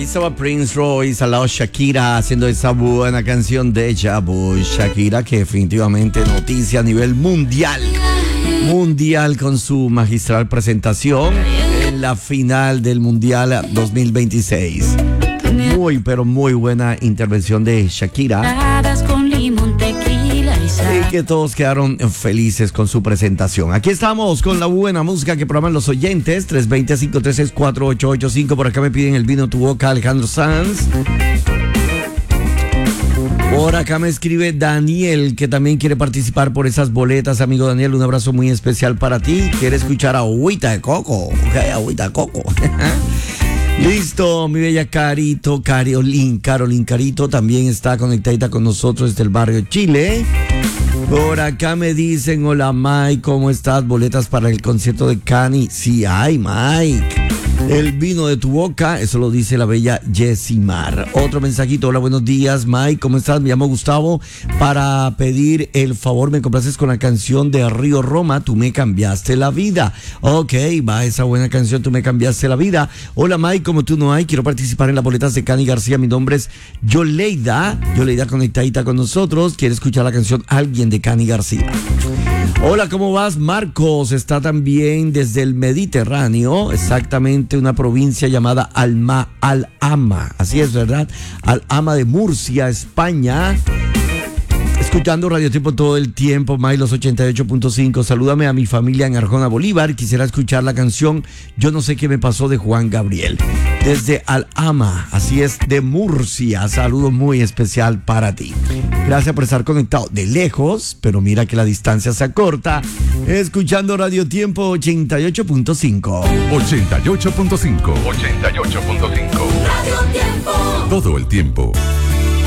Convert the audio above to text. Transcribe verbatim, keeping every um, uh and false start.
estaba Prince Royce, al lado Shakira haciendo esa buena canción de Deja Vu. Shakira, que definitivamente noticia a nivel mundial. Mundial con su magistral presentación en la final del Mundial dos mil veintiséis. Muy, pero muy buena intervención de Shakira. Y que todos quedaron felices con su presentación. Aquí estamos con la buena música que programan los oyentes. tres dos cero, cinco tres seis, cuatro ocho ocho cinco. Por acá me piden el vino tu boca, Alejandro Sanz. Por acá me escribe Daniel, que también quiere participar por esas boletas. Amigo Daniel, un abrazo muy especial para ti. Quiere escuchar a Agüita de Coco. Ok, Agüita de Coco. Listo, mi bella Carito, Carolín, Carolín Carito también está conectadita con nosotros desde el barrio Chile. Por acá me dicen, hola Mike, ¿cómo estás? Boletas para el concierto de Cani. Sí hay, Mike. El vino de tu boca, eso lo dice la bella Jessimar. Otro mensajito, hola, buenos días Mike, ¿cómo estás? Me llamo Gustavo, para pedir el favor, me complaces con la canción de Río Roma, Tú me cambiaste la vida. Ok, va esa buena canción, Tú me cambiaste la vida. Hola Mike, como tú no hay, quiero participar en las boletas de Cani García, mi nombre es Yoleida, Yoleida conectadita con nosotros, quiere escuchar la canción Alguien de Cani García. Hola, ¿cómo vas? Marcos está también desde el Mediterráneo, exactamente una provincia llamada Alma, Al-Ama, así es, ¿verdad? Al-Ama de Murcia, España. Escuchando Radio Tiempo todo el tiempo, Mailos ochenta y ocho punto cinco. Salúdame a mi familia en Arjona, Bolívar. Quisiera escuchar la canción Yo no sé qué me pasó de Juan Gabriel. Desde Al-Ama, así es, de Murcia. Saludo muy especial para ti. Gracias por estar conectado de lejos, pero mira que la distancia se acorta. Escuchando Radio Tiempo ochenta y ocho punto cinco. ochenta y ocho punto cinco. ochenta y ocho punto cinco. Radio Tiempo. Todo el tiempo.